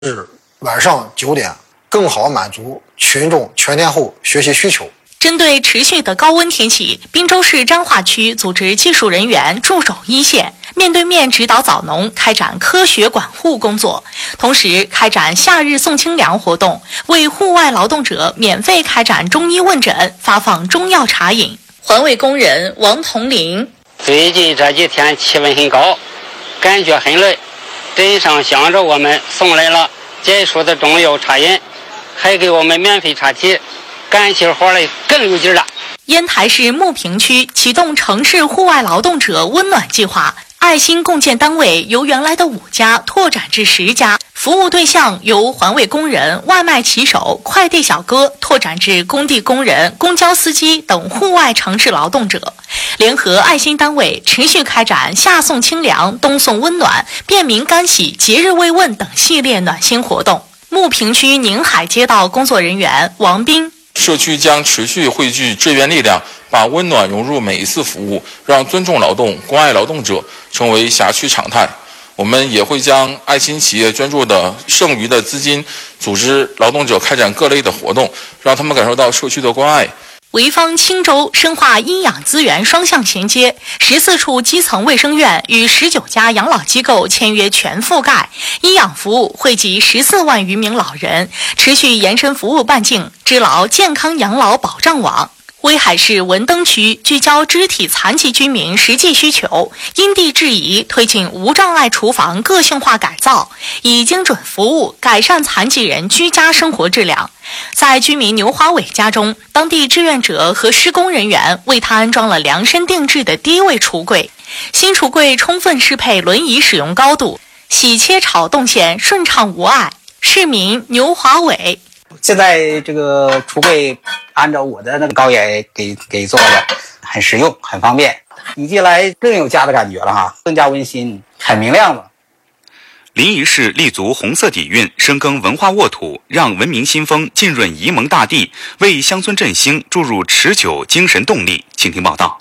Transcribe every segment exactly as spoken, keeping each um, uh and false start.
日晚上九点，更好满足群众全天候学习需求。 针对持续的高温天气，滨州市彰化区组织技术人员驻守一线，面对面指导枣农开展科学管护工作，同时开展夏日送清凉活动，为户外劳动者免费开展中医问诊，发放中药茶饮。环卫工人王同林： 最近这几天气温很高，感觉很累，镇上向着我们送来了解暑的中药茶饮，还给我们免费插体，干起活来更有劲了。 烟台市牟平区启动城市户外劳动者温暖计划，爱心共建单位由原来的五家拓展至十家，服务对象由环卫工人、外卖骑手、快递小哥拓展至工地工人、公交司机等户外城市劳动者。联合爱心单位持续开展夏送清凉、冬送温暖、便民干洗、节日慰问等系列暖心活动。牟平区宁海街道工作人员王斌： 社区将持续汇聚志愿力量，把温暖融入每一次服务，让尊重劳动、关爱劳动者成为辖区常态。我们也会将爱心企业捐助的剩余的资金，组织劳动者开展各类的活动，让他们感受到社区的关爱。 潍坊青州深化医养资源双向衔接，十四处基层卫生院与十九家养老机构签约全覆盖，医养服务惠及十四万余名老人，持续延伸服务半径，织牢健康养老保障网。威海市文登区聚焦肢体残疾居民实际需求，因地制宜推进无障碍厨房个性化改造，以精准服务改善残疾人居家生活质量。在居民牛华伟家中，当地志愿者和施工人员为他安装了量身定制的低位橱柜，新橱柜充分适配轮椅使用高度，洗切炒动线顺畅无碍。市民牛华伟： 现在这个橱柜按照我的那个高野给给做的，很实用，很方便。一进来更有家的感觉了哈，更加温馨，很明亮了。 临沂市立足红色底蕴，深耕文化沃土，让文明新风浸润沂蒙大地，为乡村振兴注入持久精神动力。请听报道。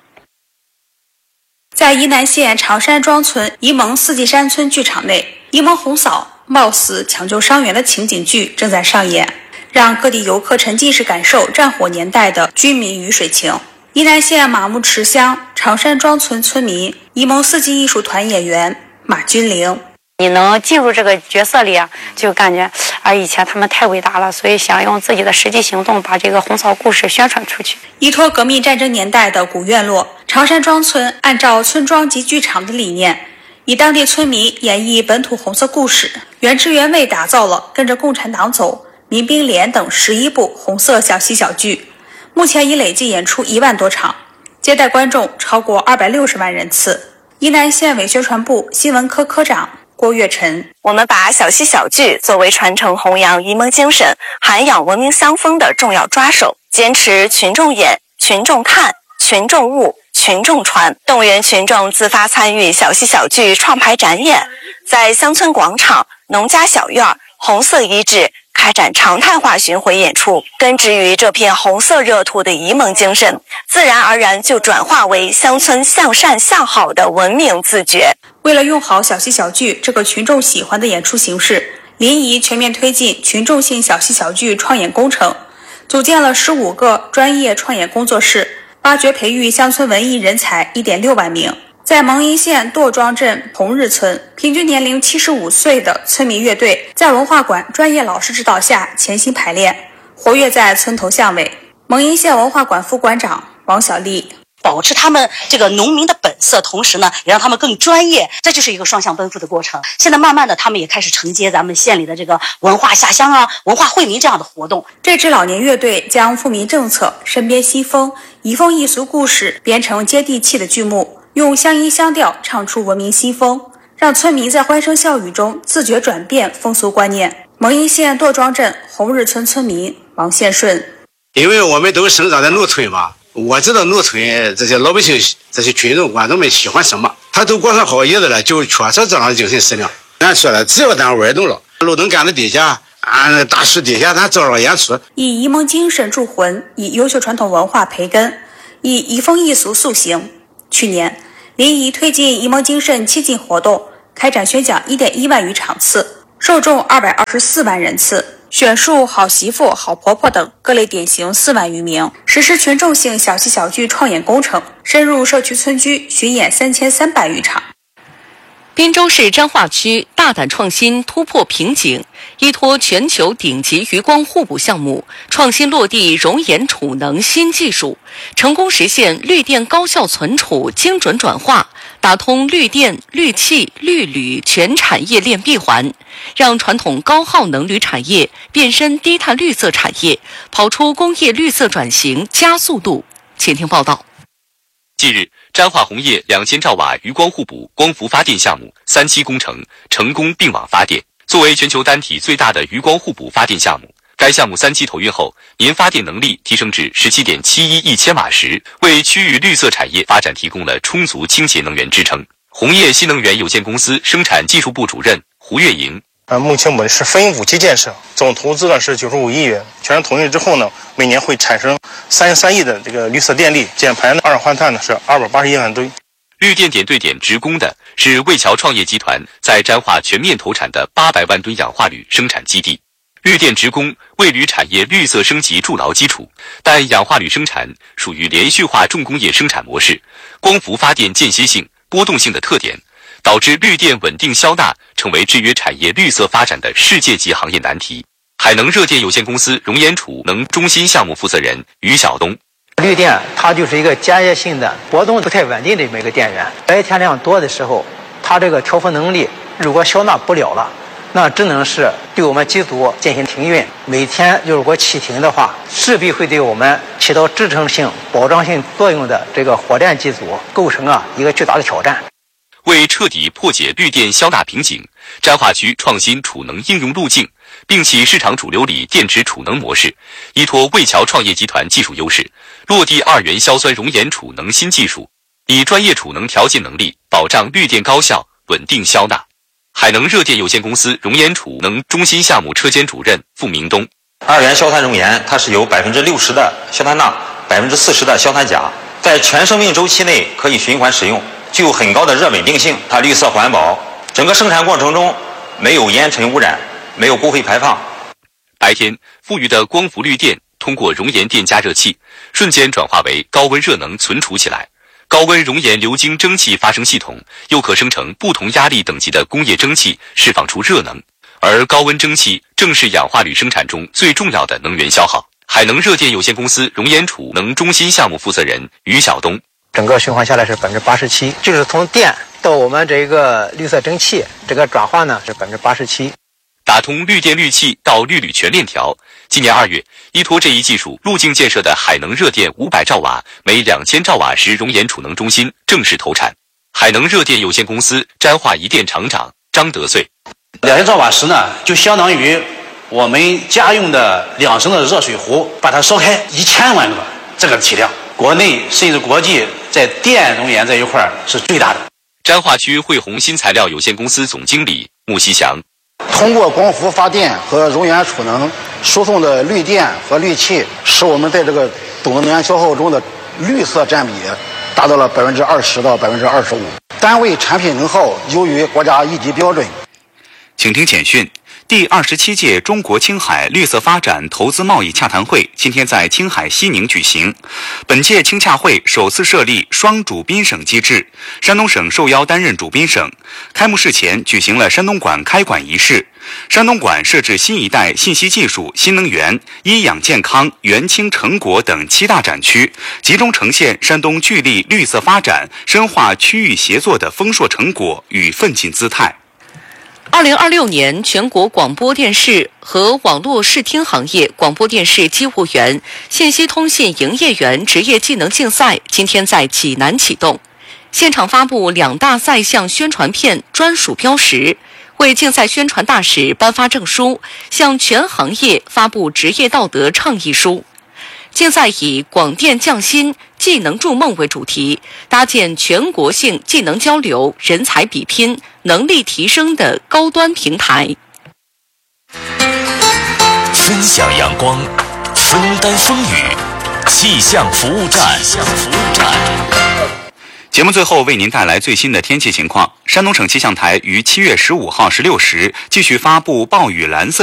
在沂南县长山庄村沂蒙四季山村剧场内，沂蒙红嫂冒死抢救伤员的情景剧正在上演，让各地游客沉浸式感受战火年代的居民雨水情。沂南县马木池乡长山庄村村民、沂蒙四季艺术团演员马君玲： 你能进入这个角色里，就感觉啊，以前他们太伟大了，所以想用自己的实际行动把这个红嫂故事宣传出去。 依托革命战争年代的古院落，长山庄村按照村庄及剧场的理念，以当地村民演绎本土红色故事，原汁原味打造了跟着共产党走、民兵连等十一部红色小戏小剧，目前已累计演出一万多场，接待观众超过二百六十万人次。沂南县委宣传部新闻科科长郭月晨： 我们把小戏小剧作为传承弘扬沂蒙精神、涵养文明乡风的重要抓手，坚持群众演、群众看、群众悟、群众传，动员群众自发参与小戏小剧创排展演，在乡村广场、农家小院、红色遗址开展常态化巡回演出，根植于这片红色热土的沂蒙精神，自然而然就转化为乡村向善向好的文明自觉。 为了用好小戏小剧这个群众喜欢的演出形式，临沂全面推进群众性小戏小剧创演工程，组建了十五个专业创演工作室，挖掘培育乡村文艺人才 一点六万名。在蒙阴县垛庄镇红日村，平均年龄七十五岁的村民乐队在文化馆专业老师指导下潜心排练，活跃在村头巷尾。蒙阴县文化馆副馆长王小丽： 保持他们这个农民的本色，同时呢也让他们更专业，这就是一个双向奔赴的过程。现在慢慢的他们也开始承接咱们县里的这个文化下乡啊、文化惠民这样的活动。 这支老年乐队将富民政策、身边新风、移风易俗故事编成接地气的剧目，用乡音乡调唱出文明新风，让村民在欢声笑语中自觉转变风俗观念。蒙阴县垛庄镇红日村村民王宪顺： 因为我们都生长在农村嘛，我知道农村这些老百姓、这些群众观众们喜欢什么，他都过上好日子了，就缺少这样的精神食粮。咱说了，只要咱玩动了，路灯杆子底下、啊大树底下，咱照着演出， 以沂蒙精神铸魂，以优秀传统文化培根，以移风易俗塑形。去年，临沂推进沂蒙精神七进活动，开展宣讲 一点一万余场次， 受众二百二十四万人次，选树好媳妇、好婆婆等各类典型四万余名，实施群众性小戏小剧创演工程，深入社区村居巡演三千三百余场。 滨州市彰化区大胆创新突破瓶颈，依托全球顶级余光互补项目，创新落地熔岩储能新技术，成功实现绿电高效存储精准转化，打通绿电、绿气、绿铝全产业链闭环，让传统高耗能铝产业变身低碳绿色产业，跑出工业绿色转型加速度。请听报道。 近日，彰化红叶两千兆瓦余光互补光伏发电项目三期工程成功并网发电。作为全球单体最大的余光互补发电项目，该项目三期投运后，年发电能力提升至 十七点七一亿千瓦时，为区域绿色产业发展提供了充足清洁能源支撑。红叶新能源有限公司生产技术部主任胡月莹。 呃，目前我们是分五期建设，总投资呢是九十五亿元。全投运之后呢，每年会产生三十三亿的这个绿色电力，减排二氧化碳呢是二百八十一万吨。 绿电点对点直供的是魏桥创业集团在彰化全面投产的八百万吨氧化铝生产基地。绿电直供为铝产业绿色升级筑牢基础，但氧化铝生产属于连续化重工业生产模式，光伏发电间歇性、波动性的特点，导致绿电稳定消纳成为制约产业绿色发展的世界级行业难题。海能热电有限公司熔岩储能中心项目负责人于晓东。 绿电它就是一个间歇性的波动不太稳定的这么一个电源，白天量多的时候，它这个调峰能力如果消纳不了了，那只能是对我们机组进行停运。每天如果启停的话，势必会对我们起到支撑性、保障性作用的这个火电机组构成啊一个巨大的挑战。 为彻底破解绿电消纳瓶颈，彰化区创新储能应用路径，摒弃市场主流锂电池储能模式，依托魏桥创业集团技术优势，落地二元硝酸熔岩储能新技术，以专业储能调节能力保障绿电高效稳定消纳。海能热电有限公司熔岩储能中心项目车间主任付明东。 二元硝酸熔岩它是有百分之六十的硝碳钠，百分之四十的硝碳钾，在全生命周期内可以循环使用，具有很高的热稳定性，它绿色环保，整个生产过程中没有烟尘污染，没有污秽排放。 白天富余的光伏绿电通过熔岩电加热器瞬间转化为高温热能存储起来，高温熔岩流经蒸汽发生系统又可生成不同压力等级的工业蒸汽，释放出热能，而高温蒸汽正是氧化铝生产中最重要的能源消耗。海能热电有限公司熔岩储能中心项目负责人于晓东。 整个循环下来是百分之八十七，就是从电到我们这个绿色蒸汽，这个转化呢是百分之八十七。 打通绿电绿气到绿铝全链条。今年二月，依托这一技术路径建设的海能热电五百兆瓦每两千兆瓦时熔岩储能中心正式投产。海能热电有限公司彰化一电厂长张德岁。 两千兆瓦时呢，就相当于我们家用的两升的热水壶，把它烧开一千万个这个体量。国内甚至国际在电熔岩这一块是最大的。 彰化区汇宏新材料有限公司总经理穆希祥。 通过光伏发电和熔岩储能输送的绿电和绿气，使我们在这个总能源消耗中的绿色占比达到了百分之二十到百分之二十五。单位产品能耗优于国家一级标准。 请听简讯。第二十七届中国青海绿色发展投资贸易洽谈会今天在青海西宁举行。本届青洽会首次设立双主宾省机制，山东省受邀担任主宾省。开幕式前举行了山东馆开馆仪式。山东馆设置新一代信息技术、新能源、医养健康、元青成果等七大展区，集中呈现山东聚力绿色发展、深化区域协作的丰硕成果与奋进姿态。 二零二六年全国广播电视和网络视听行业广播电视机务员、信息通信营业员职业技能竞赛今天在济南启动，现场发布两大赛项宣传片专属标识，为竞赛宣传大使颁发证书，向全行业发布职业道德倡议书。竞赛以广电匠心、技能筑梦为主题，搭建全国性技能交流、人才比拼、能力提升的高端平台。 分享阳光，分担风雨，气象服务站。气象服务站。 节目最后为您带来最新的天气情况。山东省气象台于七月十五号十六时继续发布暴雨蓝色